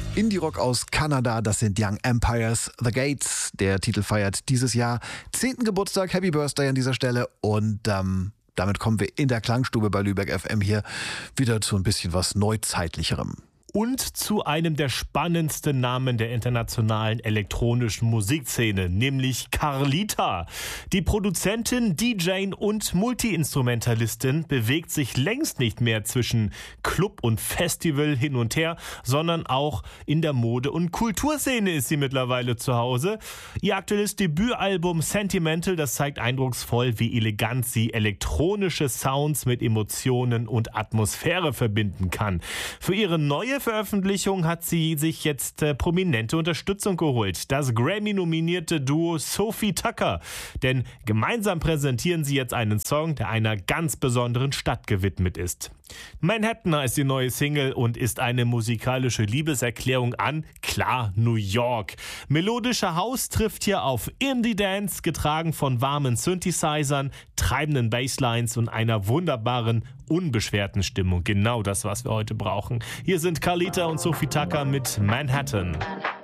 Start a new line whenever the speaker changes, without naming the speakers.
Indie-Rock aus Kanada, das sind Young Empires, The Gates. Der Titel feiert dieses Jahr 10. Geburtstag. Happy Birthday an dieser Stelle. Und damit kommen wir in der Klangstube bei Lübeck FM hier wieder zu ein bisschen was Neuzeitlicherem.
Und zu einem der spannendsten Namen der internationalen elektronischen Musikszene, nämlich Carlita. Die Produzentin, DJ und Multi-Instrumentalistin bewegt sich längst nicht mehr zwischen Club und Festival hin und her, sondern auch in der Mode- und Kulturszene ist sie mittlerweile zu Hause. Ihr aktuelles Debütalbum Sentimental, das zeigt eindrucksvoll, wie elegant sie elektronische Sounds mit Emotionen und Atmosphäre verbinden kann. Für ihre neue Veröffentlichung hat sie sich jetzt prominente Unterstützung geholt. Das Grammy-nominierte Duo Sophie Tucker. Denn gemeinsam präsentieren sie jetzt einen Song, der einer ganz besonderen Stadt gewidmet ist. Manhattan ist die neue Single und ist eine musikalische Liebeserklärung an, klar, New York. Melodischer House trifft hier auf Indie-Dance, getragen von warmen Synthesizern, treibenden Basslines und einer wunderbaren, unbeschwerten Stimmung. Genau das, was wir heute brauchen. Hier sind Carlita und Sophie Tucker mit Manhattan.